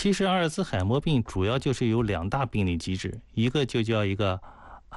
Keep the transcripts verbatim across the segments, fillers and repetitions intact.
其实阿尔兹海默病主要就是有两大病理机制，一个就叫一个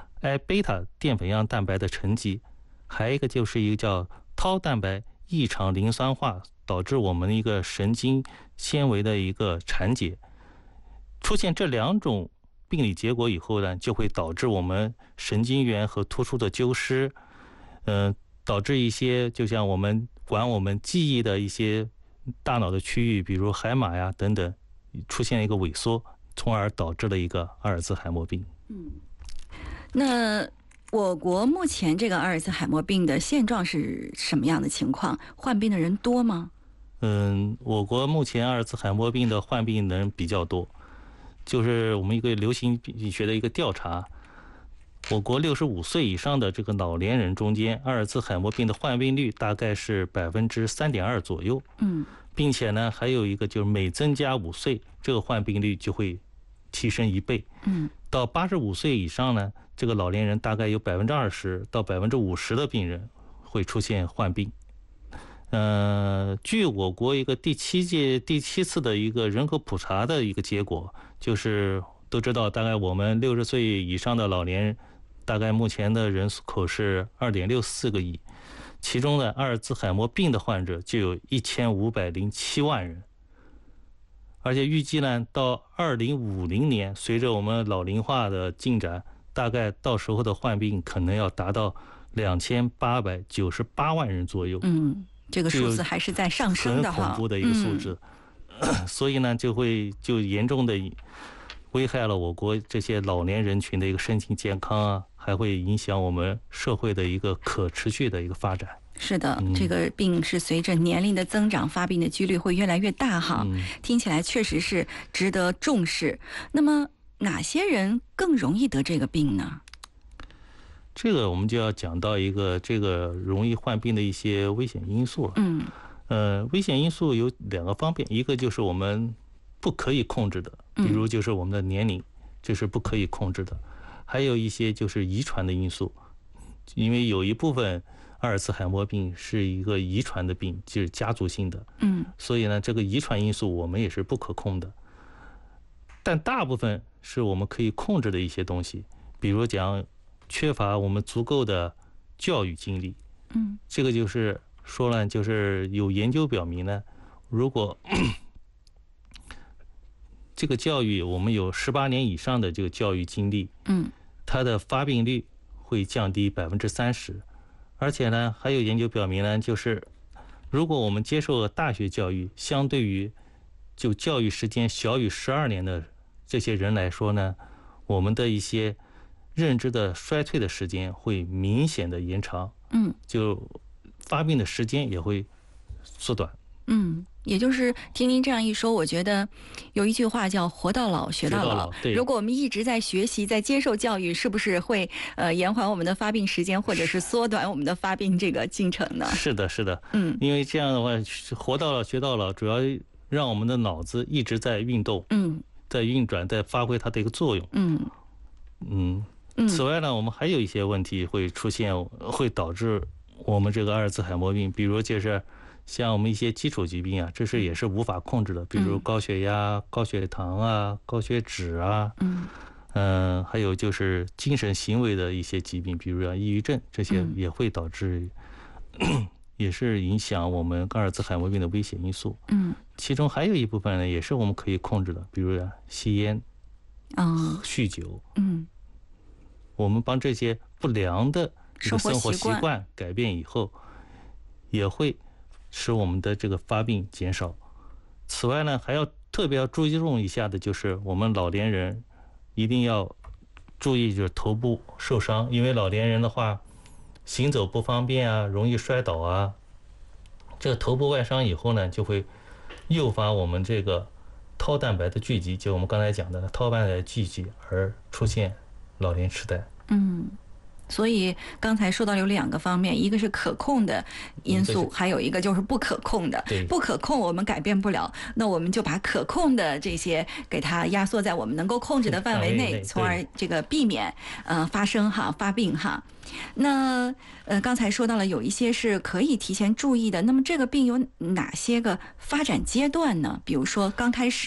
I 贝塔淀粉样蛋白的沉积，还有一个就是一个叫 tau 蛋白异常磷酸化，导致我们一个神经纤维的一个缠结。出现这两种病理结果以后呢，就会导致我们神经元和突触的丢失，嗯、呃，导致一些就像我们管我们记忆的一些大脑的区域，比如海马呀等等，出现一个萎缩，从而导致了一个阿尔兹海默病。 嗯，那我国目前这个阿尔兹海默病的现状是什么样的情况？患病的人多吗？ 嗯，我国目前阿尔兹海默病的患病人比较多，就是我们一个流行病学的一个调查，我国六十五岁以上的这个老年人中间，阿尔兹海默病的患病率大概是百分之三点二左右。 嗯， 并且呢，还有一个就是每增加五岁，这个患病率就会提升一倍。 嗯， 到八十五岁以上呢，这个老年人大概有百分之二十到百分之五十的病人会出现患病。呃，据我国一个第七届第七次的一个人口普查的一个结果，就是都知道，大概我们六十岁以上的老年人，大概目前的人口是二点六四个亿，其中呢，阿尔兹海默病的患者就有一千五百零七万人。而且预计呢，到二零五零年，随着我们老龄化的进展，大概到时候的患病可能要达到两千八百九十八万人左右。 嗯，这个数字还是在上升的哈， 很恐怖的一个数字。嗯、所以呢，就会就严重的危害了我国这些老年人群的一个身体健康啊，还会影响我们社会的一个可持续的一个发展。 是的，这个病是随着年龄的增长，发病的几率会越来越大哈。 嗯、 听起来确实是值得重视。那么哪些人更容易得这个病呢？ 这个我们就要讲到一个这个容易患病的一些危险因素了。 嗯， 呃，危险因素有两个方面，一个就是我们不可以控制的，比如就是我们的年龄，这是不可以控制的；还有一些就是遗传的因素，因为有一部分阿尔茨海默病是一个遗传的病，就是家族性的， 嗯， 所以呢，这个遗传因素我们也是不可控的。但大部分是我们可以控制的一些东西，比如讲缺乏我们足够的教育经历， 嗯， 这个就是说了，就是有研究表明呢，如果这个教育我们有十八年以上的这个教育经历， 嗯， 它的发病率会降低百分之三十。而且呢，还有研究表明呢，就是如果我们接受大学教育，相对于就教育时间小于十二年的这些人来说呢，我们的一些认知的衰退的时间会明显的延长， 嗯， 就发病的时间也会缩短。 嗯，也就是听您这样一说，我觉得有一句话叫活到老学到老。如果我们一直在学习，在接受教育，是不是会呃延缓我们的发病时间，或者是缩短我们的发病这个进程呢？ 是的，是的， 嗯， 因为这样的话，活到老学到老，主要让我们的脑子一直在运动， 嗯， 在运转，在发挥它的一个作用， 嗯嗯。此外呢，我们还有一些问题会出现，会导致我们这个阿尔兹海默病，比如就是像我们一些基础疾病啊，这是也是无法控制的，比如高血压、高血糖啊、高血脂啊， 嗯， 呃，还有就是精神行为的一些疾病，比如像抑郁症，这些也会导致，嗯、也是影响我们阿尔兹海默病的危险因素。 嗯， 其中还有一部分呢，也是我们可以控制的，比如吸烟、 啊、 酗酒， 嗯。 我们帮这些不良的这个生活习惯改变以后，也会使我们的这个发病减少。此外呢，还要特别要注重一下的就是我们老年人一定要注意，就是头部受伤，因为老年人的话行走不方便啊，容易摔倒啊。这个头部外伤以后呢，就会诱发我们这个tau蛋白的聚集，就我们刚才讲的tau蛋白聚集而出现老年痴呆。 嗯，所以刚才说到有两个方面，一个是可控的因素，还有一个就是不可控的。不可控我们改变不了，那我们就把可控的这些给它压缩在我们能够控制的范围内，从而这个避免呃发生哈发病哈。那呃刚才说到了有一些是可以提前注意的，那么这个病有哪些个发展阶段呢？比如说刚开始